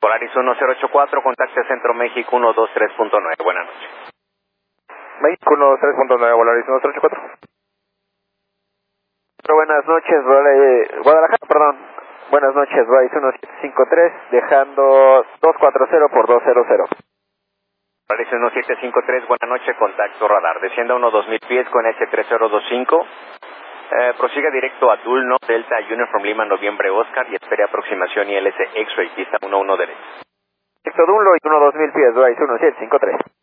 Polaris 1084, contacte Centro México 123.9. Buenas noches. México 123.9, Polaris 1084. Buenas noches, Guadalajara, perdón. Buenas noches, Polaris 1753, dejando 240 por 200. Polaris 1753, buenas noches, contacto radar. Descienda unos 2000 pies con S3025. Prosiga directo a Dulno, Delta Uniform Lima, Noviembre Oscar y espere aproximación ILS X-Ray, pista 11 derecha. Directo Dulno y 2000 pies, Polaris 1753.